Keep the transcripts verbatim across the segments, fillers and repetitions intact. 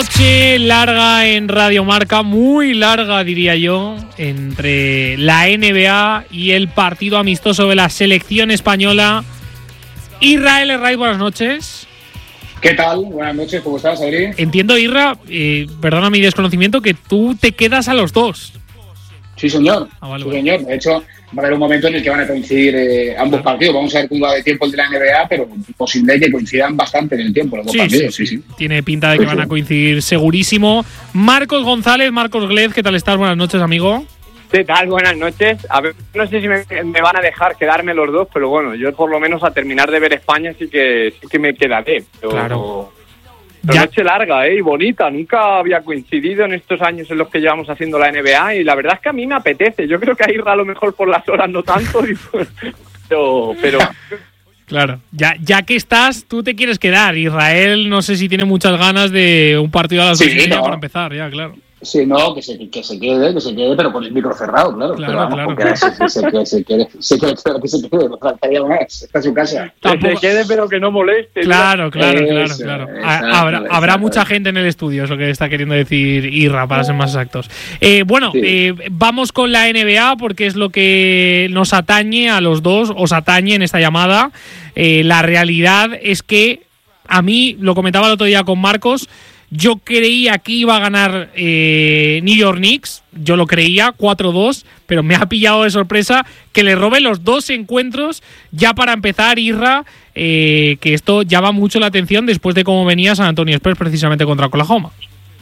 noche larga en Radio Marca, muy larga diría yo, entre la N B A y el partido amistoso de la selección española. Israel Herraiz, buenas noches. ¿Qué tal? Buenas noches, ¿cómo estás, Adri? Entiendo, Irra, eh, perdona mi desconocimiento, que tú te quedas a los dos. Sí, señor. Ah, vale, sí, vale. señor. De hecho, va a haber un momento en el que van a coincidir eh, ambos Claro. partidos. Vamos a ver cómo va de tiempo el de la N B A, pero posible que coincidan bastante en el tiempo los dos Sí, partidos. sí, Sí, sí, sí. tiene pinta de Sí, que van sí. a coincidir segurísimo. Marcos González, Marcos Glez, ¿qué tal estás? Buenas noches, amigo. ¿Qué tal? Buenas noches. A ver, no sé si me, me van a dejar quedarme los dos, pero bueno, yo por lo menos a terminar de ver España sí que sí que me quedaré. Pero, Claro. pero Ya. noche larga, ¿eh? Y bonita. Nunca había coincidido en estos años en los que llevamos haciendo la N B A y la verdad es que a mí me apetece. Yo creo que a Irra a lo mejor por las horas no tanto, y pues, pero... pero Claro, ya, ya que estás, tú te quieres quedar. Israel no sé si tiene muchas ganas de un partido a las Sí, dos y media no. para empezar, ya, claro. Sí, no, que se, que se quede, que se quede, pero con el micro cerrado, claro. Claro, pero vamos, claro. porque se, se, se, que se quede, se quede, que se quede, no faltaría más. Está en su casa. que Tampoco- se quede pero que no moleste. Claro, claro, claro, Eso, claro. exacto, Ha- habrá habrá exacto. mucha gente en el estudio, es lo que está queriendo decir Irra, para ser más exactos. Eh, bueno, Sí. eh, vamos con la N B A porque es lo que nos atañe a los dos, os atañe en esta llamada. Eh, la realidad es que a mí, lo comentaba el otro día con Marcos, yo creía que iba a ganar eh, New York Knicks, yo lo creía, cuatro dos, pero me ha pillado de sorpresa que le robe los dos encuentros ya para empezar, Irra, eh, que esto llama mucho la atención después de cómo venía San Antonio Spurs precisamente contra Oklahoma.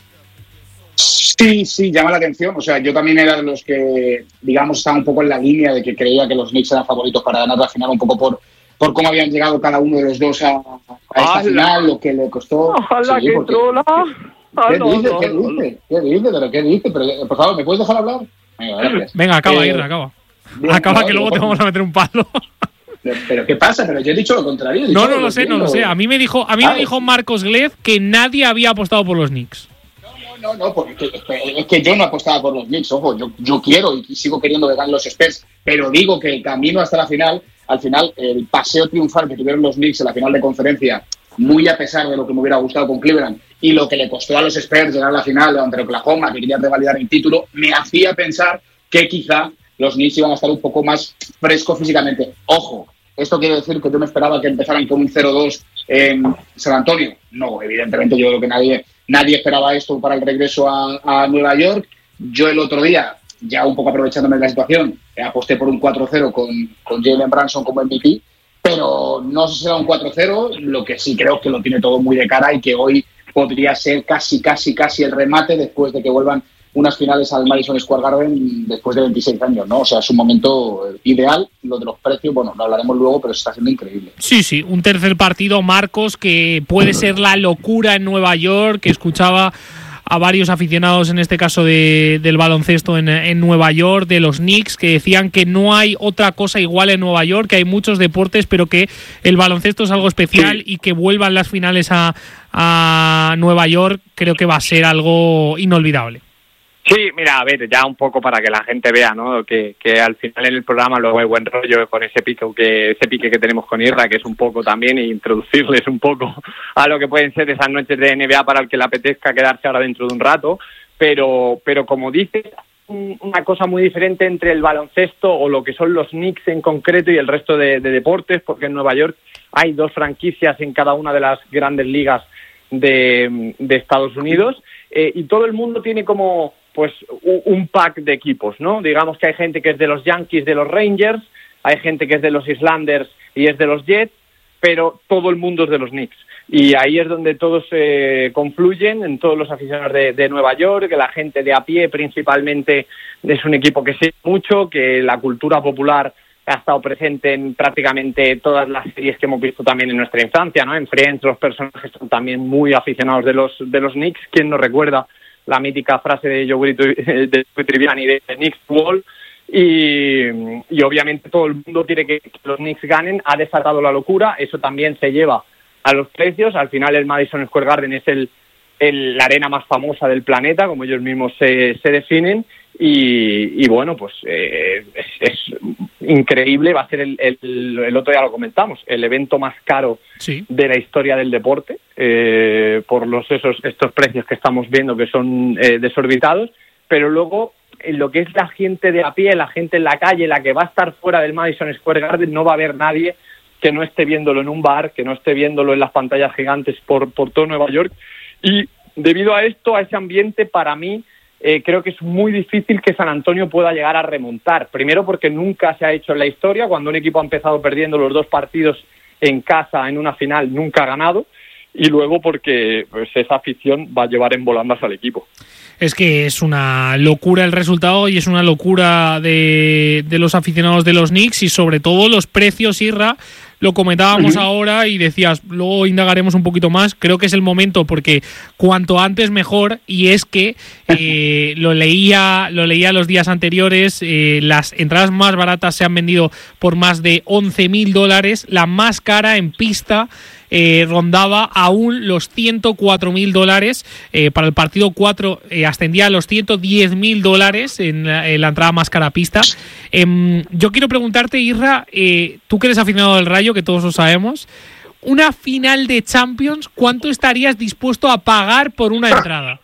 Sí, sí, llama la atención. O sea, yo también era de los que, digamos, estaba un poco en la línea de que creía que los Knicks eran favoritos para ganar la final, un poco por, por cómo habían llegado cada uno de los dos a, a esta ¡Hala! final, lo que le costó. Ojalá Sí, que porque- trola. Ah, ¿Qué no, dice? no, ¿Qué no, no. dice? ¿Qué dice? ¿Pero qué dice? Pero, por favor, ¿me puedes dejar hablar? Venga, gracias. Venga, acaba, Eh, Irra, acaba. bien, Acaba no, que luego yo- te vamos a meter un palo. Pero, pero ¿qué pasa? Pero yo he dicho lo contrario. he dicho No, no que lo sé, no lo entiendo. sé. A mí me dijo, a mí Ah, me dijo Marcos Glez que nadie había apostado por los Knicks. No, no, porque es que, es que yo no apostaba por los Knicks, ojo, yo, yo quiero y sigo queriendo que ganen los Spurs, pero digo que el camino hasta la final, al final, el paseo triunfal que tuvieron los Knicks en la final de conferencia, muy a pesar de lo que me hubiera gustado con Cleveland, y lo que le costó a los Spurs llegar a la final ante Oklahoma, que querían revalidar el título, me hacía pensar que quizá los Knicks iban a estar un poco más frescos físicamente. Ojo, ¿esto quiere decir que yo me esperaba que empezaran con un cero dos en San Antonio? No, evidentemente yo creo que nadie, nadie esperaba esto para el regreso a, a Nueva York. Yo el otro día, ya un poco aprovechándome de la situación, aposté por un cuatro cero con, con Jalen Brunson como M V P, pero no sé si será un cuatro cero, lo que sí creo que lo tiene todo muy de cara y que hoy podría ser casi, casi, casi el remate después de que vuelvan unas finales al Madison Square Garden después de veintiséis años, ¿no? O sea, es un momento ideal. Lo de los precios, bueno, lo hablaremos luego, pero está siendo increíble. Sí, sí, un tercer partido, Marcos, que puede ser la locura en Nueva York, que escuchaba a varios aficionados, en este caso de, del baloncesto en, en Nueva York, de los Knicks, que decían que no hay otra cosa igual en Nueva York, que hay muchos deportes, pero que el baloncesto es algo especial y que vuelvan las finales a, a Nueva York, creo que va a ser algo inolvidable. Sí, mira, a ver, ya un poco para que la gente vea, ¿no? Que, que al final en el programa luego hay buen rollo con ese pique que ese pique que tenemos con Irra, que es un poco también e introducirles un poco a lo que pueden ser esas noches de N B A para el que le apetezca quedarse ahora dentro de un rato, pero pero como dices, una cosa muy diferente entre el baloncesto o lo que son los Knicks en concreto y el resto de, de deportes, porque en Nueva York hay dos franquicias en cada una de las grandes ligas de, de Estados Unidos, eh, y todo el mundo tiene como pues un pack de equipos, ¿no? Digamos que hay gente que es de los Yankees, de los Rangers, hay gente que es de los Islanders y es de los Jets, pero todo el mundo es de los Knicks. Y ahí es donde todos eh, confluyen, en todos los aficionados de, de Nueva York, que la gente de a pie principalmente es un equipo que sigue mucho, que la cultura popular ha estado presente en prácticamente todas las series que hemos visto también en nuestra infancia, ¿no? En Friends los personajes son también muy aficionados de los de los Knicks. ¿Quién no recuerda la mítica frase de Joey Tribbiani de Knicks Wall? Y, y obviamente todo el mundo quiere que los Knicks ganen. Ha desatado la locura, eso también se lleva a los precios. Al final el Madison Square Garden es el, el la arena más famosa del planeta, como ellos mismos se, se definen, Y, y bueno, pues eh, es, es increíble, va a ser el, el, el otro día lo comentamos, el evento más caro sí. de la historia del deporte, eh, por los esos estos precios que estamos viendo que son eh, desorbitados, pero luego en lo que es la gente de a pie, la gente en la calle, la que va a estar fuera del Madison Square Garden, no va a haber nadie que no esté viéndolo en un bar, que no esté viéndolo en las pantallas gigantes por, por todo Nueva York. Y debido a esto, a ese ambiente, para mí, eh, creo que es muy difícil que San Antonio pueda llegar a remontar. Primero porque nunca se ha hecho en la historia, cuando un equipo ha empezado perdiendo los dos partidos en casa en una final, nunca ha ganado. Y luego porque pues, esa afición va a llevar en volandas al equipo. Es que es una locura el resultado y es una locura de, de los aficionados de los Knicks y sobre todo los precios, Irra. Lo comentábamos uh-huh. ahora y decías, luego indagaremos un poquito más. Creo que es el momento porque cuanto antes mejor, y es que eh, lo leía lo leía los días anteriores, eh, las entradas más baratas se han vendido por más de once mil dólares, la más cara en pista eh, rondaba aún los ciento cuatro mil dólares, eh, para el partido cuatro eh, ascendía a los ciento diez mil dólares en la, en la entrada más cara a pista. Eh, yo quiero preguntarte, Irra, eh, tú que eres aficionado del Rayo, que todos lo sabemos, una final de Champions, ¿cuánto estarías dispuesto a pagar por una entrada?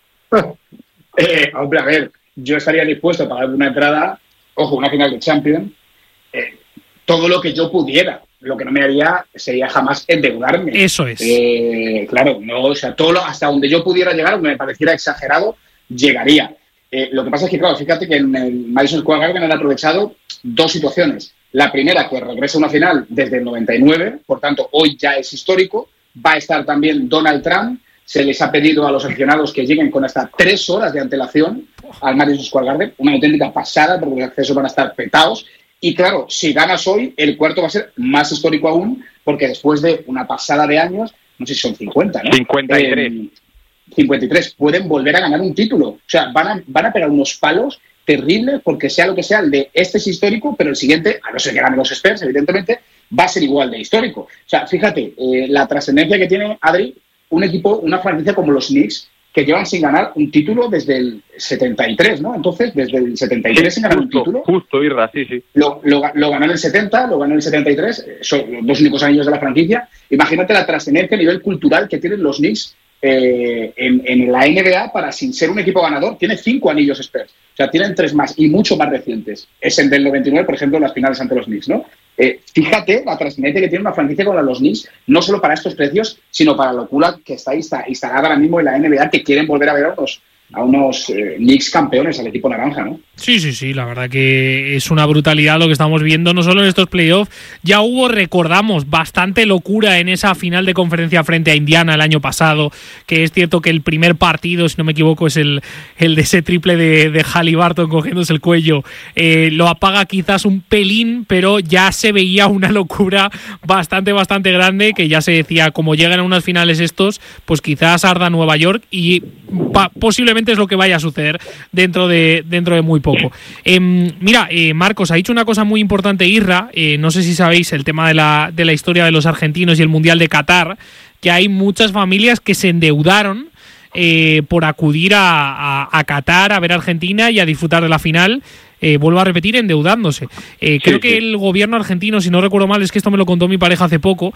Eh, hombre, a ver, yo estaría dispuesto a pagar una entrada, ojo, una final de Champions, eh, todo lo que yo pudiera. Lo que no me haría sería jamás endeudarme. Eso es. Eh, claro, no, o sea, todo lo, hasta donde yo pudiera llegar, aunque me pareciera exagerado, llegaría. Eh, lo que pasa es que, claro, fíjate que en el Madison Square Garden han aprovechado dos situaciones. La primera, que regresa a una final desde el noventa y nueve, por tanto, hoy ya es histórico. Va a estar también Donald Trump. Se les ha pedido a los aficionados que lleguen con hasta tres horas de antelación al Madison Square Garden. Una auténtica pasada, porque los accesos van a estar petados. Y claro, si ganas hoy, el cuarto va a ser más histórico aún, porque después de una pasada de años, no sé si son cincuenta, ¿no? cincuenta y tres. Eh, cincuenta y tres, pueden volver a ganar un título. O sea, van a, van a pegar unos palos terribles, porque sea lo que sea, el de este es histórico, pero el siguiente, a no ser que ganen los Spurs, evidentemente, va a ser igual de histórico. O sea, fíjate, eh, la trascendencia que tiene, Adri, un equipo, una franquicia como los Knicks, que llevan sin ganar un título desde el setenta y tres, ¿no? Entonces, desde el setenta y tres sin ganar un título. Justo, Irra, sí, sí. Lo, lo, lo ganó en el setenta, lo ganó en el setenta y tres, son los dos únicos anillos de la franquicia. Imagínate la trascendencia a nivel cultural que tienen los Knicks eh, en, en la N B A para, sin ser un equipo ganador, tiene cinco anillos Spurs. O sea, tienen tres más y mucho más recientes. Es el del noventa y nueve, por ejemplo, las finales ante los Knicks, ¿no? Eh, fíjate la trascendencia que tiene una franquicia como la de los Knicks, no solo para estos precios, sino para la locura que está instalada ahora mismo en la N B A, que quieren volver a ver a unos, a unos eh, Knicks campeones, al equipo naranja, ¿no? Sí, sí, sí, la verdad que es una brutalidad lo que estamos viendo, no solo en estos playoffs. Ya hubo, recordamos, bastante locura en esa final de conferencia frente a Indiana el año pasado, que es cierto que el primer partido, si no me equivoco, es el, el de ese triple de, de Haliburton cogiéndose el cuello. Eh, lo apaga quizás un pelín, pero ya se veía una locura bastante, bastante grande, que ya se decía, como llegan a unas finales estos, pues quizás arda Nueva York y pa- posiblemente es lo que vaya a suceder dentro de, dentro de muy poco. Eh, mira, eh, Marcos, ha dicho una cosa muy importante, Irra, eh, no sé si sabéis el tema de la, de la historia de los argentinos y el Mundial de Qatar, que hay muchas familias que se endeudaron eh, por acudir a, a, a Qatar, a ver a Argentina y a disfrutar de la final. Eh, vuelvo a repetir, endeudándose. Eh, creo sí, que sí. El gobierno argentino, si no recuerdo mal, es que esto me lo contó mi pareja hace poco,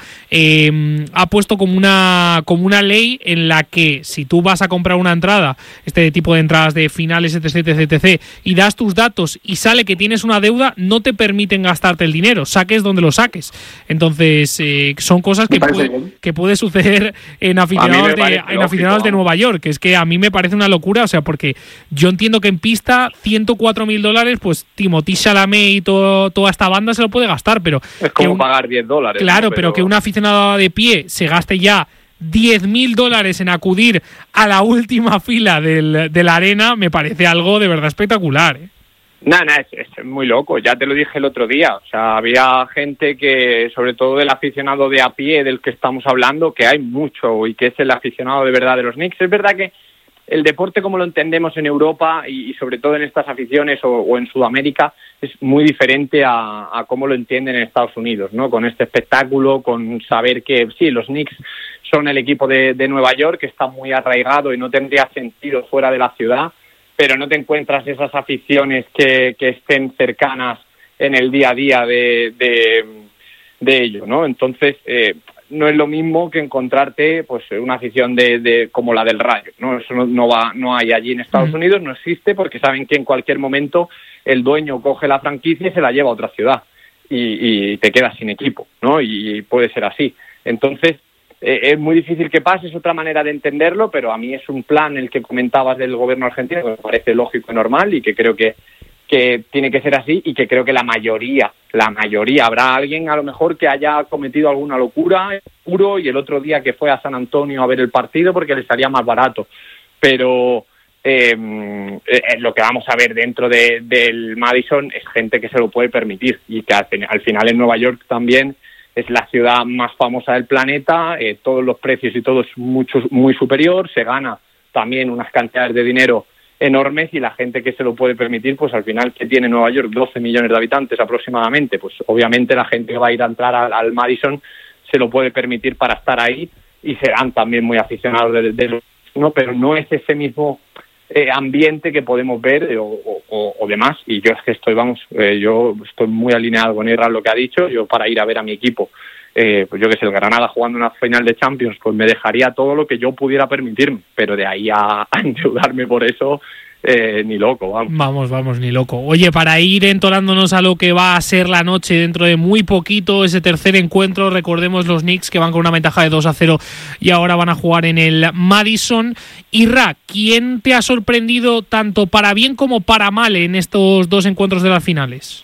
eh, ha puesto como una, como una ley en la que si tú vas a comprar una entrada, este tipo de entradas de finales, etc, etc, etc, y das tus datos y sale que tienes una deuda, no te permiten gastarte el dinero, saques donde lo saques. Entonces, eh, son cosas que puede, que puede suceder en aficionados, de, en aficionados de Nueva York, que es que a mí me parece una locura, o sea, porque yo entiendo que en pista ciento cuatro mil dólares, pues Timothée Chalamet y todo, toda esta banda se lo puede gastar, pero... Es como un, pagar diez dólares. Claro, ¿no? pero... pero que un aficionado de pie se gaste ya diez mil dólares en acudir a la última fila del, de la arena, me parece algo de verdad espectacular, ¿eh? Nada, nah, es, es muy loco, ya te lo dije el otro día, o sea, había gente que, sobre todo del aficionado de a pie del que estamos hablando, que hay mucho y que es el aficionado de verdad de los Knicks. Es verdad que el deporte como lo entendemos en Europa y, y sobre todo en estas aficiones o, o en Sudamérica es muy diferente a, a cómo lo entienden en Estados Unidos, ¿no? Con este espectáculo, con saber que sí, los Knicks son el equipo de, de Nueva York, que está muy arraigado y no tendría sentido fuera de la ciudad, pero no te encuentras esas aficiones que, que estén cercanas en el día a día de, de, de ello, ¿no? Entonces, eh, no es lo mismo que encontrarte pues una afición de, de como la del Rayo, ¿no? Eso no, no va, no hay allí en Estados Unidos, no existe, porque saben que en cualquier momento el dueño coge la franquicia y se la lleva a otra ciudad y, y te quedas sin equipo, ¿no? Y puede ser así. Entonces, eh, es muy difícil que pase, es otra manera de entenderlo, pero a mí es un plan el que comentabas del gobierno argentino que me parece lógico y normal y que creo que que tiene que ser así y que creo que la mayoría, la mayoría, habrá alguien a lo mejor que haya cometido alguna locura puro y el otro día que fue a San Antonio a ver el partido porque le salía más barato, pero eh, eh, lo que vamos a ver dentro de, del Madison es gente que se lo puede permitir y que al, al final en Nueva York también es la ciudad más famosa del planeta, eh, todos los precios y todo es mucho, muy superior, se gana también unas cantidades de dinero enormes y la gente que se lo puede permitir, pues al final que tiene Nueva York doce millones de habitantes aproximadamente, pues obviamente la gente que va a ir a entrar al, al Madison se lo puede permitir para estar ahí y serán también muy aficionados de, de los, ¿no? Pero no es ese mismo eh, ambiente que podemos ver eh, o, o, o demás, y yo es que estoy, vamos, eh, yo estoy muy alineado con Irra lo que ha dicho, yo para ir a ver a mi equipo, eh, pues yo que sé, el Granada jugando una final de Champions, pues me dejaría todo lo que yo pudiera permitirme, pero de ahí a, a endeudarme por eso, eh, ni loco, vamos. Vamos, vamos, ni loco. Oye, para ir entonándonos a lo que va a ser la noche dentro de muy poquito, ese tercer encuentro, recordemos los Knicks que van con una ventaja de dos a cero y ahora van a jugar en el Madison. Irra, ¿quién te ha sorprendido tanto para bien como para mal en estos dos encuentros de las finales?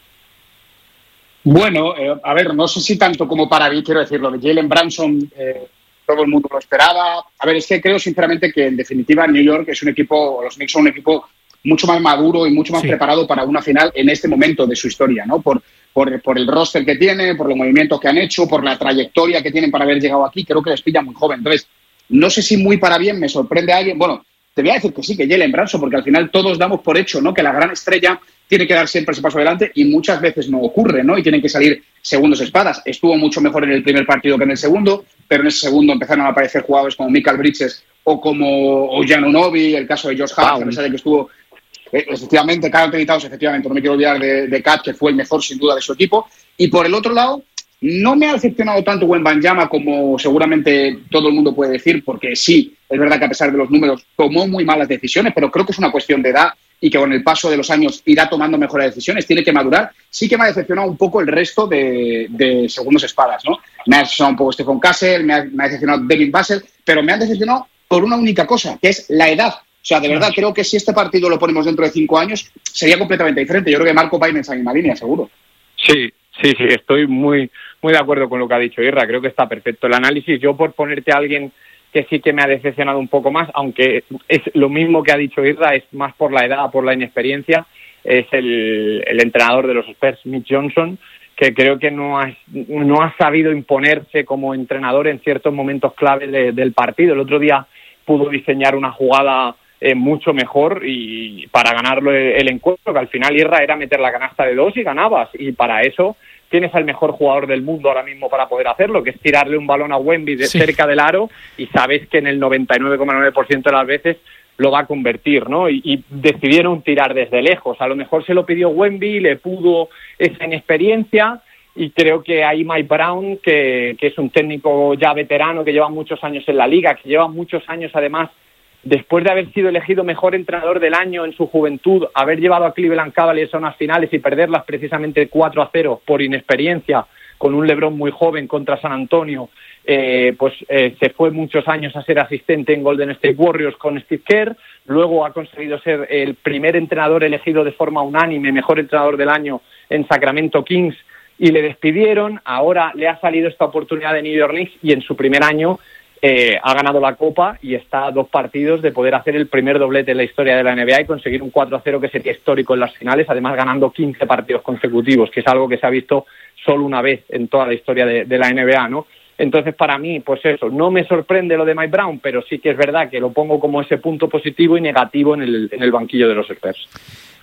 Bueno, eh, a ver, no sé si tanto como para mí, quiero decirlo, de Jalen Brunson, eh, todo el mundo lo esperaba. A ver, es que creo sinceramente que en definitiva New York es un equipo, los Knicks son un equipo mucho más maduro y mucho más sí. preparado para una final en este momento de su historia, ¿no? Por, por, por el roster que tiene, por los movimientos que han hecho, por la trayectoria que tienen para haber llegado aquí, creo que les pilla muy joven. Entonces, no sé si muy para bien me sorprende a alguien. Bueno, te voy a decir que sí, que Jalen Brunson, porque al final todos damos por hecho, ¿no? Que la gran estrella tiene que dar siempre ese paso adelante y muchas veces no ocurre, ¿no? Y tienen que salir segundos espadas. Estuvo mucho mejor en el primer partido que en el segundo, pero en ese segundo empezaron a aparecer jugadores como Michael Bridges o como Giannunobi, el caso de Josh Hart, a pesar de que estuvo eh, efectivamente, Karl Anthony Towns, efectivamente, no me quiero olvidar de, de Kat, que fue el mejor sin duda de su equipo. Y por el otro lado, no me ha decepcionado tanto Wembanyama como seguramente todo el mundo puede decir, porque sí, es verdad que a pesar de los números tomó muy malas decisiones, pero creo que es una cuestión de edad y que con el paso de los años irá tomando mejores decisiones, tiene que madurar. Sí que me ha decepcionado un poco el resto de, de segundos espadas, ¿no? Me ha decepcionado un poco Stephen Castle, me ha, me ha decepcionado David Vassell, pero me han decepcionado por una única cosa, que es la edad. O sea, de verdad, creo que si este partido lo ponemos dentro de cinco años, sería completamente diferente. Yo creo que Marco va en esa misma línea, seguro. Sí, sí, sí, estoy muy, muy de acuerdo con lo que ha dicho Irra. Creo que está perfecto el análisis. Yo, por ponerte a alguien que sí que me ha decepcionado un poco más, aunque es lo mismo que ha dicho Irra, es más por la edad, por la inexperiencia, es el, el entrenador de los Spurs, Mitch Johnson, que creo que no ha, no ha sabido imponerse como entrenador en ciertos momentos claves de, del partido. El otro día pudo diseñar una jugada eh, mucho mejor y para ganarlo el, el encuentro, que al final Irra era meter la canasta de dos y ganabas, y para eso tienes al mejor jugador del mundo ahora mismo para poder hacerlo, que es tirarle un balón a Wemby de sí. cerca del aro, y sabes que en el noventa y nueve coma nueve por ciento de las veces lo va a convertir, ¿no? Y, y decidieron tirar desde lejos. A lo mejor se lo pidió Wemby, le pudo esa inexperiencia, y creo que ahí Mike Brown, que, que es un técnico ya veterano, que lleva muchos años en la liga, que lleva muchos años además, después de haber sido elegido mejor entrenador del año en su juventud, haber llevado a Cleveland Cavaliers a unas finales y perderlas precisamente cuatro a cero por inexperiencia, con un LeBron muy joven contra San Antonio, eh, pues eh, se fue muchos años a ser asistente en Golden State Warriors con Steve Kerr, luego ha conseguido ser el primer entrenador elegido de forma unánime, mejor entrenador del año en Sacramento Kings, y le despidieron. Ahora le ha salido esta oportunidad de New York Knicks y en su primer año Eh, ha ganado la Copa y está a dos partidos de poder hacer el primer doblete en la historia de la N B A y conseguir un cuatro a cero que sería histórico en las finales, además ganando quince partidos consecutivos, que es algo que se ha visto solo una vez en toda la historia de, de la N B A, ¿no? Entonces, para mí, pues eso, no me sorprende lo de Mike Brown, pero sí que es verdad que lo pongo como ese punto positivo y negativo en el, en el banquillo de los Spurs.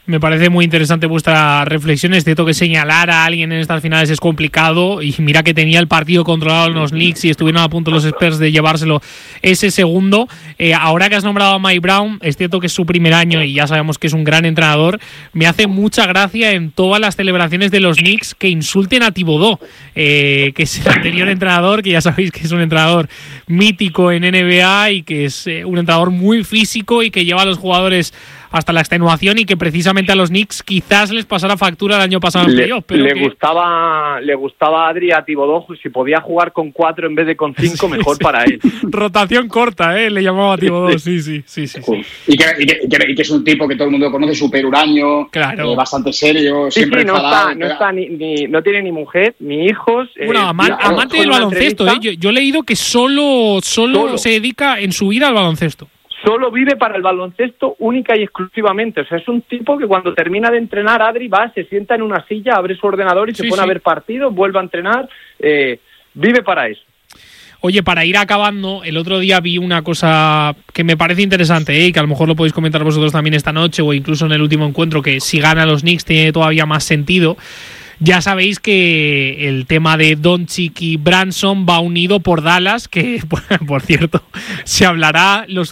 Me parece muy interesante vuestra reflexión. Es cierto que señalar a alguien en estas finales es complicado y mira que tenía el partido controlado en los Knicks y estuvieron a punto los Spurs de llevárselo ese segundo. Eh, ahora que has nombrado a Mike Brown, es cierto que es su primer año y ya sabemos que es un gran entrenador. Me hace mucha gracia en todas las celebraciones de los Knicks que insulten a Thibodeau, eh, que es el anterior entrenador, que ya sabéis que es un entrenador mítico en N B A y que es eh, un entrenador muy físico y que lleva a los jugadores hasta la extenuación y que precisamente a los Knicks quizás les pasara factura el año pasado en le, playoff. Pero le que... gustaba le gustaba a Adri a Thibodeau, si podía jugar con cuatro en vez de con cinco, sí, mejor sí. para él. Rotación corta, ¿eh? Le llamaba a Thibodeau, sí, sí, sí, sí, sí. Y, que, y, que, y, que, y que es un tipo que todo el mundo conoce, súper huraño, claro. eh, bastante serio, sí, siempre sí, no enfadado, está, no, está ni, ni, no tiene ni mujer, ni hijos. Bueno, eh, ama, amante del baloncesto, ¿eh? Yo, yo he leído que solo, solo, solo se dedica en su vida al baloncesto. Solo vive para el baloncesto única y exclusivamente. O sea, es un tipo que cuando termina de entrenar, Adri va, se sienta en una silla, abre su ordenador y se sí, pone sí. a ver partidos, vuelve a entrenar. Eh, vive para eso. Oye, para ir acabando, el otro día vi una cosa que me parece interesante, ¿eh? Y que a lo mejor lo podéis comentar vosotros también esta noche o incluso en el último encuentro, que si gana los Knicks tiene todavía más sentido. Ya sabéis que el tema de Doncic y Branson va unido por Dallas, que, por cierto, se hablará los